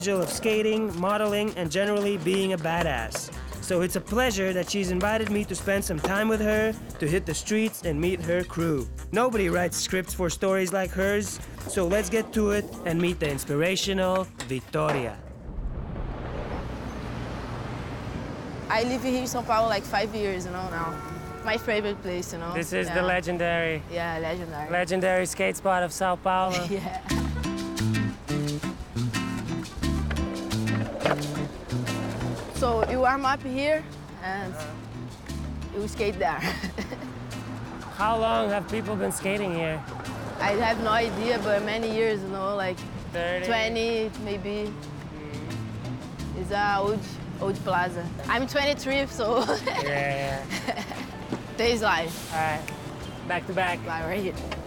of skating, modeling, and generally being a badass. So it's a pleasure that she's invited me to spend some time with her, to hit the streets and meet her crew. Nobody writes scripts for stories like hers, so let's get to it and meet the inspirational Victoria. I live here in São Paulo like 5 years, now. My favorite place, This is the legendary... Yeah, legendary. Legendary skate spot of Sao Paulo. Yeah. So you warm up here and you skate there. How long have people been skating here? I have no idea, but many years, like 30? 20 maybe. It's a old plaza. I'm 23, so Yeah. days life. All right, back to back. Right here.